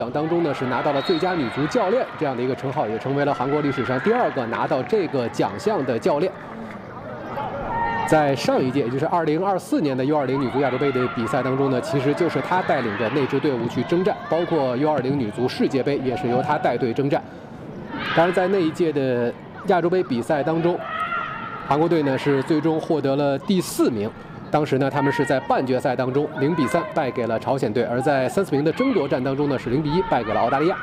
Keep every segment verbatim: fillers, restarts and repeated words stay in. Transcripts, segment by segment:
当中呢是拿到了最佳女足教练这样的一个称号，也成为了韩国历史上第二个拿到这个奖项的教练。在上一届，也就是二零二四年的 U 二零女足亚洲杯的比赛当中呢，其实就是他带领着那支队伍去征战，包括 U 二零女足世界杯也是由他带队征战。当然，在那一届的亚洲杯比赛当中，韩国队呢是最终获得了第四名。 当时呢，他们是在半决赛当中零比三败给了朝鲜队，而在三四名的争夺战当中呢，是零比一败给了澳大利亚。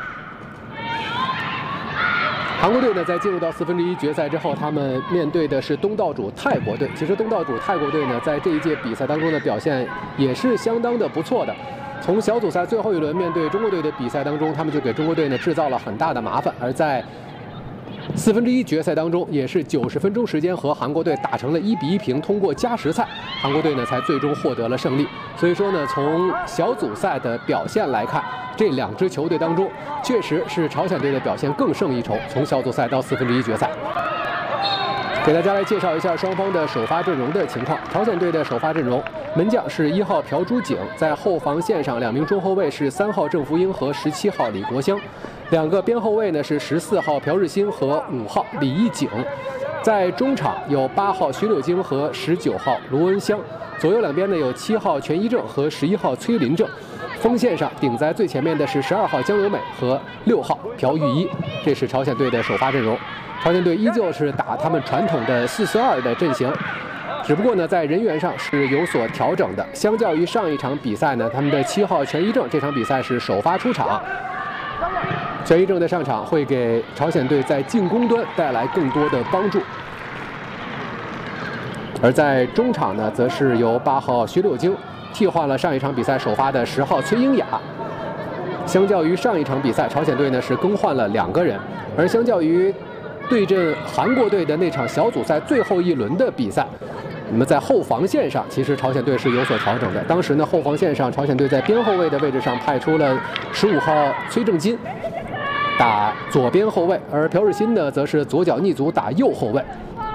韩国队呢，在进入到四分之一决赛之后，他们面对的是东道主泰国队。其实东道主泰国队呢，在这一届比赛当中的表现也是相当的不错的。从小组赛最后一轮面对中国队的比赛当中，他们就给中国队呢制造了很大的麻烦，而在 四分之一决赛当中，也是九十分钟时间和韩国队打成了一比一平，通过加时赛，韩国队呢才最终获得了胜利。所以说呢，从小组赛的表现来看，这两支球队当中，确实是朝鲜队的表现更胜一筹。从小组赛到四分之一决赛，给大家来介绍一下双方的首发阵容的情况。朝鲜队的首发阵容，门将是一号朴珠景，在后防线上两名中后卫是三号郑福英和十七号李国香。 两个边后卫呢是十四号朴日新和五号李义景，在中场有八号徐柳京和十九号卢恩香，左右两边呢有七号全一正和十一号崔林正，锋线上顶在最前面的是十二号江由美和六号朴玉一，这是朝鲜队的首发阵容。朝鲜队依旧是打他们传统的四四二的阵型，只不过呢在人员上是有所调整的。相较于上一场比赛呢，他们的七号全一正这场比赛是首发出场。 全一正的上场会给朝鲜队在进攻端带来更多的帮助，而在中场呢，则是由八号徐柳京替换了上一场比赛首发的十号崔英雅。相较于上一场比赛，朝鲜队呢是更换了两个人，而相较于对阵韩国队的那场小组赛最后一轮的比赛，那么在后防线上，其实朝鲜队是有所调整的。当时呢，后防线上朝鲜队在边后卫的位置上派出了十五号崔正金 打左边后卫，而朴日新呢，则是左脚逆足打右后卫。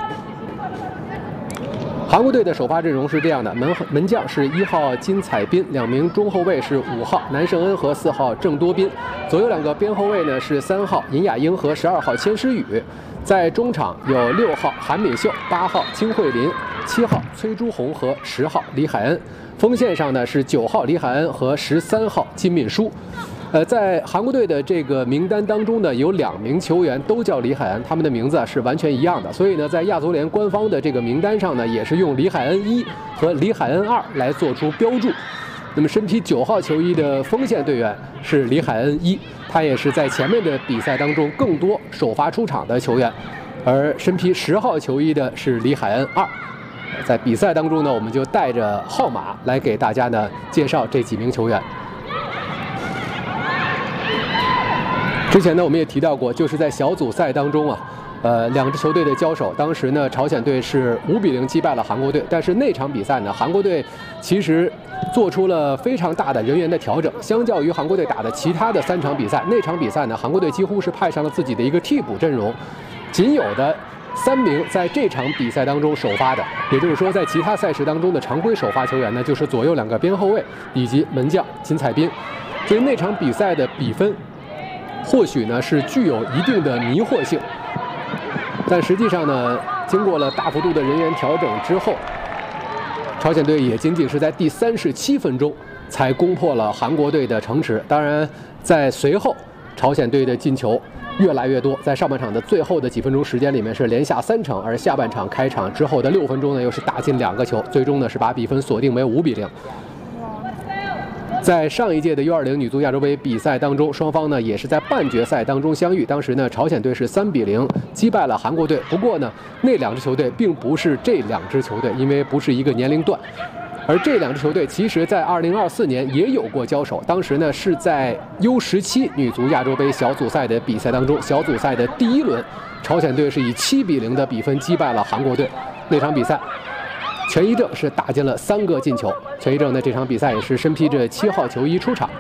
韩国队的首发阵容是这样的：门门将是一号金彩彬，两名中后卫是五号南胜恩和四号郑多彬，左右两个边后卫呢是三号尹雅英和十二号千诗雨。在中场有六号韩敏秀、八号金惠林、七号崔朱红和十号李海恩。锋线上呢是九号李海恩和十三号金敏书。 呃，在韩国队的这个名单当中呢，有两名球员都叫李海恩，他们的名字是完全一样的。所以呢，在亚足联官方的这个名单上呢，也是用李海恩一和李海恩二来做出标注。那么身披九号球衣的锋线队员是李海恩一，他也是在前面的比赛当中更多首发出场的球员。而身披十号球衣的是李海恩二。在比赛当中呢，我们就带着号码来给大家呢介绍这几名球员。 之前呢，我们也提到过，就是在小组赛当中啊，呃，两支球队的交手，当时呢，朝鲜队是五比零击败了韩国队。但是那场比赛呢，韩国队其实做出了非常大的人员的调整。相较于韩国队打的其他的三场比赛，那场比赛呢，韩国队几乎是派上了自己的一个替补阵容，仅有的三名在这场比赛当中首发的，也就是说，在其他赛事当中的常规首发球员呢，就是左右两个边后卫以及门将金彩彬。所以那场比赛的比分 或许呢是具有一定的迷惑性，但实际上呢，经过了大幅度的人员调整之后，朝鲜队也仅仅是在第三十七分钟才攻破了韩国队的城池。当然，在随后朝鲜队的进球越来越多，在上半场的最后的几分钟时间里面是连下三城，而下半场开场之后的六分钟呢，又是打进两个球，最终呢是把比分锁定为五比零。 在上一届的 U 二零女足亚洲杯比赛当中，双方呢也是在半决赛当中相遇。当时呢，朝鲜队是三比零击败了韩国队。不过呢，那两支球队并不是这两支球队，因为不是一个年龄段。而这两支球队其实在二零二四年也有过交手，当时呢是在 U 十七女足亚洲杯小组赛的比赛当中，小组赛的第一轮，朝鲜队是以七比零的比分击败了韩国队。那场比赛， 全一正是打进了三个进球。全一正呢，这场比赛也是身披着七号球衣出场。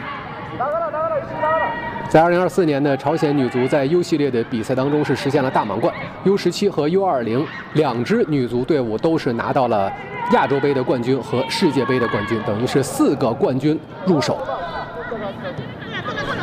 在二零二四年呢，朝鲜女足在 U 系列的比赛当中是实现了大满贯 ，U 十七和 U 二零两支女足队伍都是拿到了亚洲杯的冠军和世界杯的冠军，等于是四个冠军入手。